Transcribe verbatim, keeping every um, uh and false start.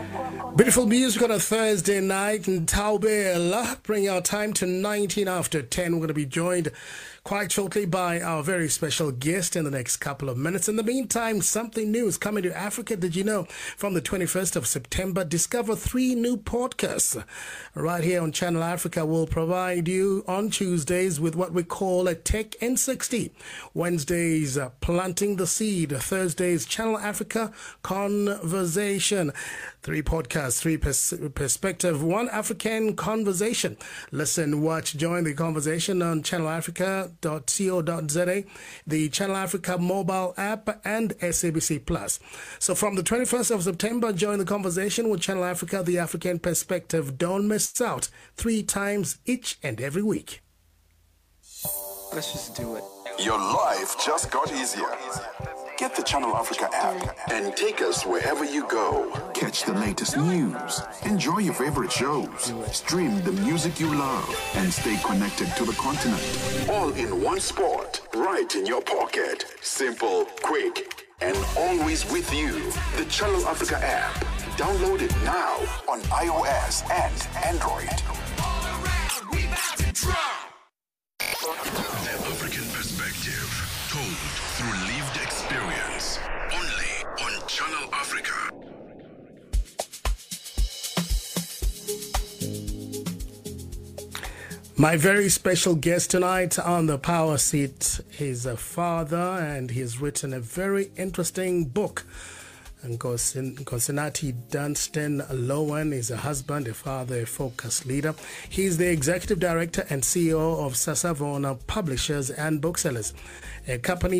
Beautiful music on a Thursday night in Taubela. Bring our time to nineteen after ten. We're going to be joined quite shortly by our very special guest in the next couple of minutes. In the meantime, something new is coming to Africa. Did you know? From the twenty-first of September, discover three new podcasts. Right here on Channel Africa, we'll provide you on Tuesdays with what we call a Tech N sixty. Wednesdays, uh, Planting the Seed. Thursdays, Channel Africa Conversation. Three podcasts, three pers- perspective, one African conversation. Listen, watch, join the conversation on channel africa dot co dot za, the Channel Africa mobile app, and S A B C Plus. So from the twenty-first of September, join the conversation with Channel Africa, the African perspective. Don't miss out. Three times each and every week. Let's just do it. Your life just got easier. Get the Channel Africa app and take us wherever you go. Catch the latest news, enjoy your favorite shows, stream the music you love, and stay connected to the continent. All in one spot, right in your pocket. Simple, quick, and always with you. The Channel Africa app. Download it now on iOS and Android. The African perspective, told through lived experience, only on Channel Africa. My very special guest tonight on the Power Seat is a father, and he's written a very interesting book. And Nkosinathi Dunstan Lowen is a husband, a father, a focus leader. He's the executive director and C E O of Sasavona Publishers and Booksellers, a company